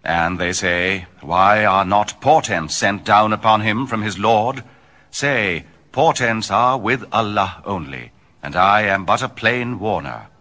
And they say, Why are not portents sent down upon him from his Lord? Say, portents are with Allah only, and I am but a plain warner.